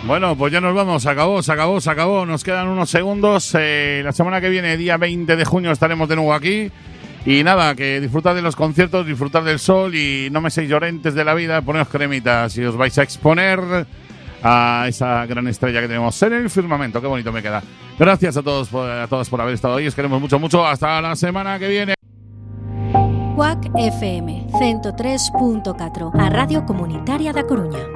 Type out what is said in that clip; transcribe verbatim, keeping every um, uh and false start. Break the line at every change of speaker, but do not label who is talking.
Bueno, pues ya nos vamos, se acabó, se acabó, se acabó, nos quedan unos segundos. Eh, la semana que viene, día veinte de junio, estaremos de nuevo aquí. Y nada, que disfrutad de los conciertos, disfrutad del sol y no me seáis llorentes de la vida, poneos cremitas y os vais a exponer a esa gran estrella que tenemos en el firmamento. Qué bonito me queda. Gracias a todos, a todas por haber estado ahí, os queremos mucho, mucho. Hasta la semana que viene.
C U A C F M ciento tres punto catro, a Radio Comunitaria da Coruña.